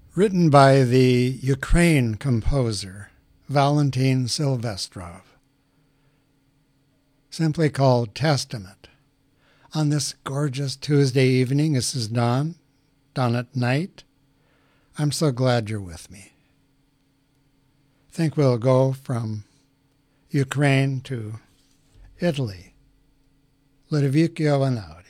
Written by the Ukraine composer Valentin Silvestrov, simply called Testament. On this gorgeous Tuesday evening, this is dawn at night. I'm so glad you're with me. I think we'll go from Ukraine to Italy. Ludovico Einaudi.